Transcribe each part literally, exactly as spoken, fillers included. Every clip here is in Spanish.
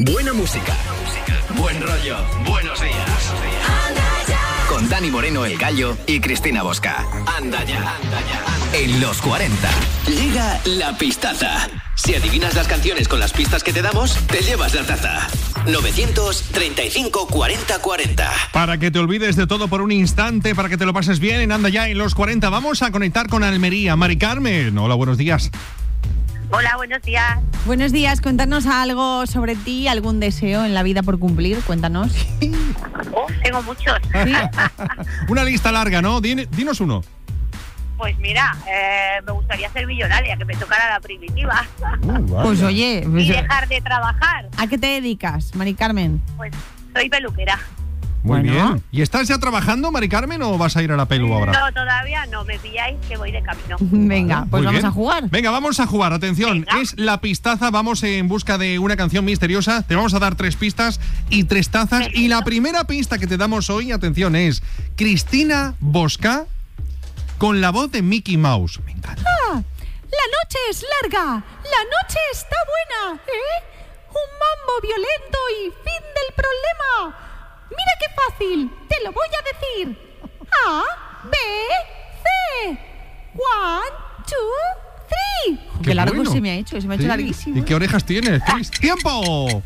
Buena música, buen rollo, buenos días. Con Dani Moreno, el Gallo, y Cristina Bosca. Anda ya, anda ya. En los cuarenta. Llega la pistaza. Si adivinas las canciones con las pistas que te damos, te llevas la taza. novecientos treinta y cinco cuarenta cuarenta. Para que te olvides de todo por un instante, para que te lo pases bien en Anda ya en los cuarenta, vamos a conectar con Almería. Mari Carmen, hola, buenos días. Hola, buenos días. Buenos días, cuéntanos algo sobre ti, algún deseo en la vida por cumplir, cuéntanos. Oh, tengo muchos. ¿Sí? Una lista larga, ¿no? Din- dinos uno. Pues mira, eh, me gustaría ser millonaria, que me tocara la primitiva. Uh, vaya. Pues oye, Y pues, dejar de trabajar. ¿a qué te dedicas, Mari Carmen? Pues soy peluquera. Muy Bueno. bien. ¿Y estás ya trabajando, Mari Carmen, o vas a ir a la pelu ahora? No, todavía no, me pilláis que voy de camino. Venga, pues Muy vamos bien. a jugar. Venga, vamos a jugar. Atención, Venga. es la pistaza. Vamos en busca de una canción misteriosa. Te vamos a dar tres pistas y tres tazas. Perfecto. Y la primera pista que te damos hoy, atención, es Cristina Bosca con la voz de Mickey Mouse. Me encanta. La noche es larga, la noche está buena, ¿eh? Un mambo violento y fin del problema. Mira qué fácil, te lo voy a decir. A, B, C. One, two, three. Qué, Qué largo bueno. se me ha hecho, se me ha hecho Sí. larguísimo. ¿Y qué orejas tienes, Cris? ¡Tiempo!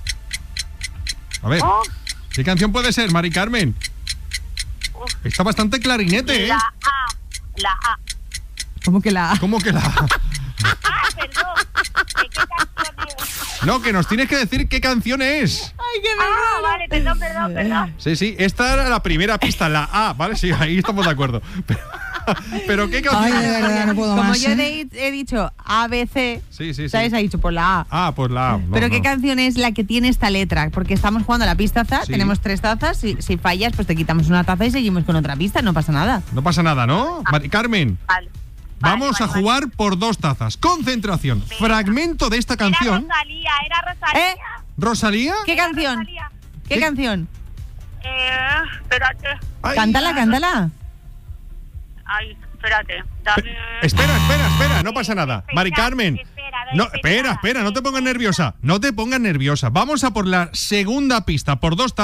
A ver, Oh, ¿qué canción puede ser, Mari Carmen? oh, Está bastante clarinete, ¿eh? la A, la A. ¿Cómo que la... ¿Cómo que la...? Ah, perdón. ¿De qué canción es? No, que nos tienes que decir qué canción es. Ay, qué Ah, vale, perdón, perdón, perdón. Sí, sí, esta era la primera pista, la A, ¿vale? Sí, ahí estamos de acuerdo. Pero, pero ¿qué canción? Ay, de verdad, no puedo Como más. yo ¿eh? he, he dicho A, B, C, Sí, sí, sí. ¿sabes? Ha dicho por la A. Ah, pues la A. no, Pero ¿qué no. canción es la que tiene esta letra? Porque estamos jugando a la pistaza, Sí. tenemos tres tazas, si, si fallas pues te quitamos una taza y seguimos con otra pista, no pasa nada. No pasa nada, ¿no? Mari Carmen, Vale. vamos Vale, a vale, jugar por dos tazas. Concentración. Fragmento de esta vale. Era canción. Rosalía, era Rosalía. ¿Eh? ¿Rosalía? ¿Qué Era canción? Rosalía. ¿Qué ¿Qué? canción? Eh, espérate. Ay. Cántala, cántala. Ay, espérate. Dame... Espera, espera, espera, no pasa nada. Espera, Mari Carmen. espera, No, espera, espera, espera, no te pongas nerviosa. No te pongas nerviosa. Vamos a por la segunda pista, por dos tazas.